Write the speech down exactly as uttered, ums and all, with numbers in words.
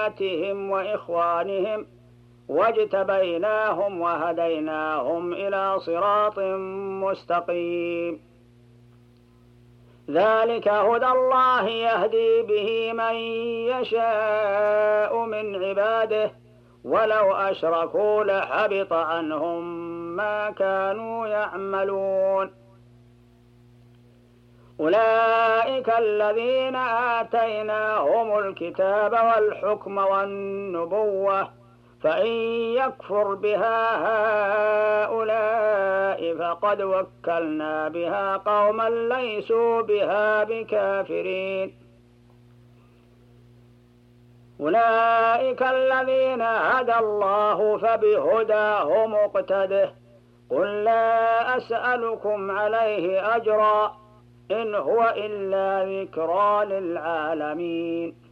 أمهاتهم وإخوانهم واجتبيناهم وهديناهم إلى صراط مستقيم. ذلك هدى الله يهدي به من يشاء من عباده ولو أشركوا لحبط عنهم ما كانوا يعملون. أولئك الذين آتيناهم الكتاب والحكم والنبوة فإن يكفر بها هؤلاء فقد وكلنا بها قوما ليسوا بها بكافرين. أولئك الذين هدى الله فبهداه مقتده. قل لا أسألكم عليه أجرا إن هو إلا ذكرى للعالمين.